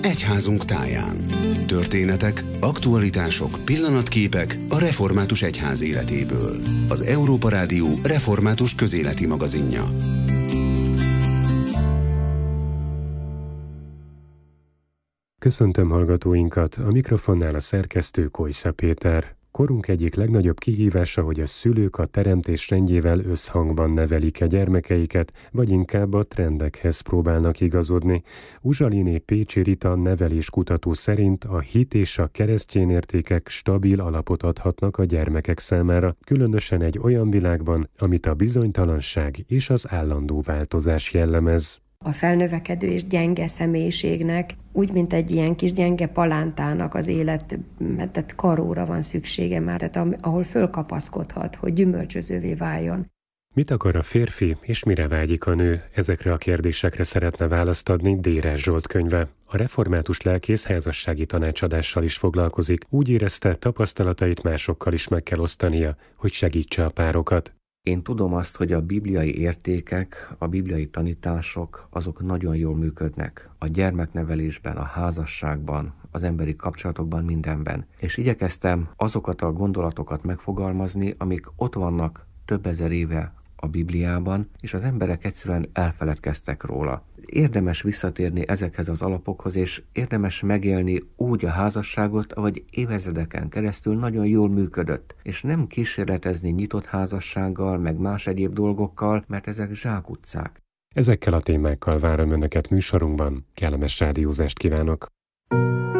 egyházunk táján. Történetek, aktualitások, pillanatképek a református egyház életéből. Az Európa Rádió református közéleti magazinja. Köszöntöm hallgatóinkat, a mikrofonnál a szerkesztő Kojsza Péter. Korunk egyik legnagyobb kihívása, hogy a szülők a teremtés rendjével összhangban nevelik gyermekeiket, vagy inkább a trendekhez próbálnak igazodni. Uzsaliné Pécsi Rita neveléskutató szerint a hit és a keresztény értékek stabil alapot adhatnak a gyermekek számára, különösen egy olyan világban, amit a bizonytalanság és az állandó változás jellemez. A felnövekedő és gyenge személyiségnek, úgy, mint egy ilyen kis gyenge palántának az életet karóra van szüksége már, tehát ahol fölkapaszkodhat, hogy gyümölcsözővé váljon. Mit akar a férfi, és mire vágyik a nő? Ezekre a kérdésekre szeretne választ adni Dérás Zsolt könyve. A református lelkész házassági tanácsadással is foglalkozik. Úgy érezte, tapasztalatait másokkal is meg kell osztania, hogy segítse a párokat. Én tudom azt, hogy a bibliai értékek, a bibliai tanítások, azok nagyon jól működnek. A gyermeknevelésben, a házasságban, az emberi kapcsolatokban, mindenben. És igyekeztem azokat a gondolatokat megfogalmazni, amik ott vannak több ezer éve a Bibliában, és az emberek egyszerűen elfeledkeztek róla. Érdemes visszatérni ezekhez az alapokhoz, és érdemes megélni úgy a házasságot, ahogy évezredeken keresztül nagyon jól működött, és nem kísérletezni nyitott házassággal, meg más egyéb dolgokkal, mert ezek zsákutcák. Ezekkel a témákkal várom Önöket műsorunkban. Kellemes rádiózást kívánok!